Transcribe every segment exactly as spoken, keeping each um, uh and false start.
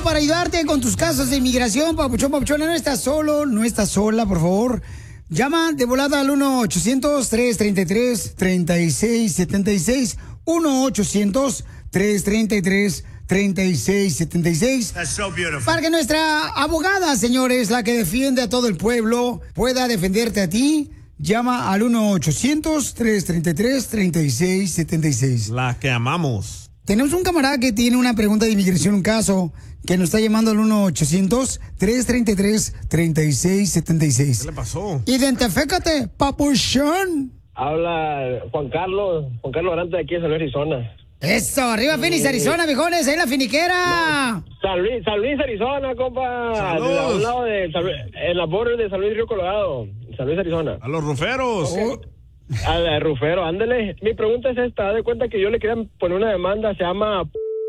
estamos para ayudarte con tus casos de inmigración, papuchón, papuchona. No estás solo, no estás sola, por favor. Llama de volada al uno ochocientos, tres treinta y tres, treinta y seis setenta y seis. uno ochocientos, tres treinta y tres, treinta y seis setenta y seis. That's so beautiful. Para que nuestra abogada, señores, la que defiende a todo el pueblo, pueda defenderte a ti. Llama al uno ochocientos, tres treinta y tres, treinta y seis setenta y seis. La que amamos. Tenemos un camarada que tiene una pregunta de inmigración, un caso, que nos está llamando al uno ochocientos, tres treinta y tres, treinta y seis setenta y seis. ¿Qué le pasó? Identifícate, papuchón. Habla Juan Carlos, Juan Carlos Arante de aquí de San Luis, Arizona. Eso, arriba Phoenix, Arizona, viejones, ahí en la finiquera. No, San Luis, San Luis, Arizona, compa. Saludos. A un lado de San Luis, en la border de San Luis Río Colorado, San Luis, Arizona. A los ruferos. Oh. Al Rufero, ándele. Mi pregunta es esta, haz de cuenta que yo le quería poner una demanda, se llama...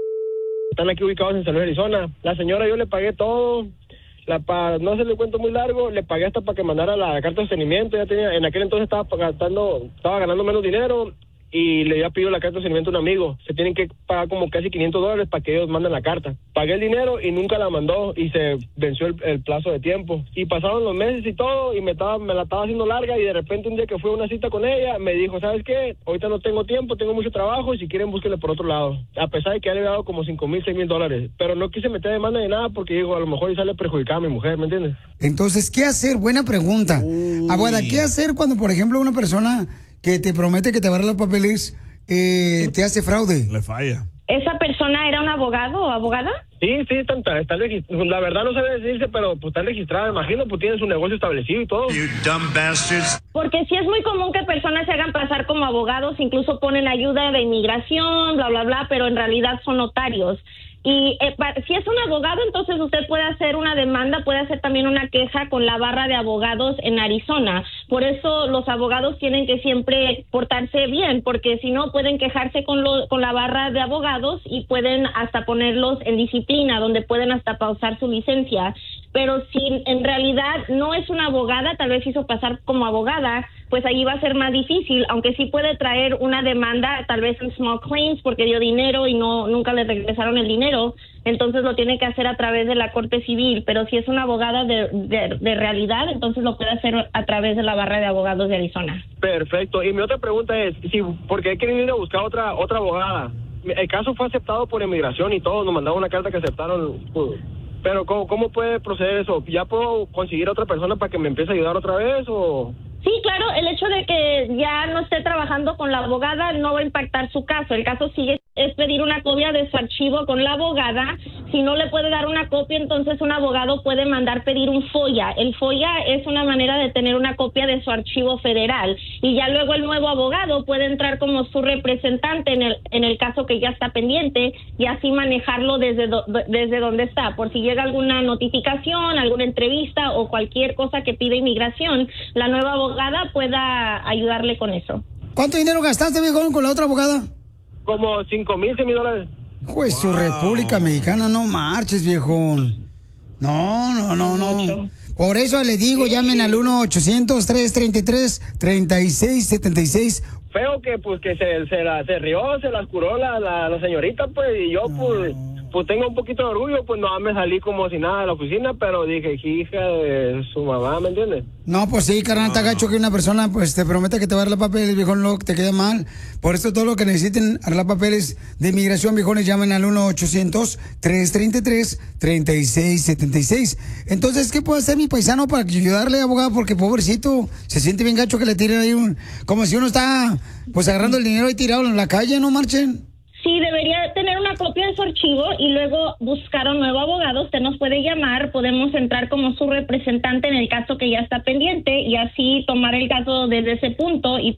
Están aquí ubicados en San Luis, Arizona. La señora yo le pagué todo, la pa... no se le cuento muy largo, le pagué hasta para que mandara la carta de sostenimiento, ya tenía, en aquel entonces estaba gastando, estaba ganando menos dinero y le había pedido la carta de sostenimiento a un amigo. Se tienen que pagar como casi quinientos dólares para que ellos manden la carta. Pagué el dinero y nunca la mandó y se venció el, el plazo de tiempo. Y pasaron los meses y todo y me estaba me la estaba haciendo larga y de repente un día que fui a una cita con ella me dijo, ¿sabes qué? Ahorita no tengo tiempo, tengo mucho trabajo y si quieren búsquenle por otro lado. A pesar de que ya le había dado como cinco mil, seis mil dólares. Pero no quise meter demanda de nada porque digo, a lo mejor y sale perjudicada a mi mujer, ¿me entiendes? Entonces, ¿qué hacer? Buena pregunta. Uy. Abuela, ¿qué hacer cuando, por ejemplo, una persona que te promete que te va a dar los papeles eh, te hace fraude? Le falla. ¿Esa persona era un abogado o abogada? Sí, sí, está, está, está registrada. La verdad no sabe decirse, pero pues está registrada, imagino, pues tiene su negocio establecido y todo. You dumb bastards. Porque sí es muy común que personas se hagan pasar como abogados, incluso ponen ayuda de inmigración, bla, bla, bla, pero en realidad son notarios. Y eh, pa- si es un abogado, entonces usted puede hacer una demanda, puede hacer también una queja con la barra de abogados en Arizona. Por eso los abogados tienen que siempre portarse bien, porque si no pueden quejarse con, lo, con la barra de abogados y pueden hasta ponerlos en disciplina, donde pueden hasta pausar su licencia. Pero si en realidad no es una abogada, tal vez hizo pasar como abogada, pues ahí va a ser más difícil, aunque sí puede traer una demanda, tal vez en small claims, porque dio dinero y no nunca le regresaron el dinero, entonces lo tiene que hacer a través de la corte civil, pero si es una abogada de, de, de realidad, entonces lo puede hacer a través de la barra de abogados de Arizona. Perfecto. Y mi otra pregunta es, si, porque he querido ir a buscar otra otra abogada. El caso fue aceptado por inmigración y todo, nos mandaron una carta que aceptaron, pues, pero ¿cómo, ¿cómo puede proceder eso? ¿Ya puedo conseguir otra persona para que me empiece a ayudar otra vez o...? Sí, claro, el hecho de que ya no esté trabajando con la abogada no va a impactar su caso. El caso sigue es pedir una copia de su archivo con la abogada. Si no le puede dar una copia, entonces un abogado puede mandar pedir un FOIA. El FOIA es una manera de tener una copia de su archivo federal. Y ya luego el nuevo abogado puede entrar como su representante en el en el caso que ya está pendiente y así manejarlo desde, do, desde donde está. Por si llega alguna notificación, alguna entrevista o cualquier cosa que pida inmigración, la nueva abogada pueda ayudarle con eso. ¿Cuánto dinero gastaste, viejo, con la otra abogada? Como cinco mil, seis mil dólares. Pues su República Mexicana, no marches, viejo. No, no, no, no. Por eso le digo, llamen al uno ochocientos, tres treinta y tres, treinta y seis setenta y seis. Feo que pues que se, se, la, se rió, se las curó la, la, la señorita, pues, y yo pues... Pues tengo un poquito de orgullo, pues no me salí como si nada de la oficina, pero dije, hija de su mamá, ¿me entiendes? No, pues sí, carnal, está gacho que una persona pues te promete que te va a dar los papeles, viejón, lo que te queda mal. Por eso todo lo que necesiten arreglar papeles de inmigración, viejones, llamen al uno ochocientos, tres treinta y tres, treinta y seis setenta y seis. Entonces, ¿qué puede hacer mi paisano para ayudarle, abogado? Porque pobrecito, se siente bien gacho que le tiren ahí un... Como si uno está pues agarrando el dinero y tirado en la calle, ¿no marchen? Sí, debería tener una copia de su archivo y luego buscar un nuevo abogado. Usted nos puede llamar, podemos entrar como su representante en el caso que ya está pendiente y así tomar el caso desde ese punto y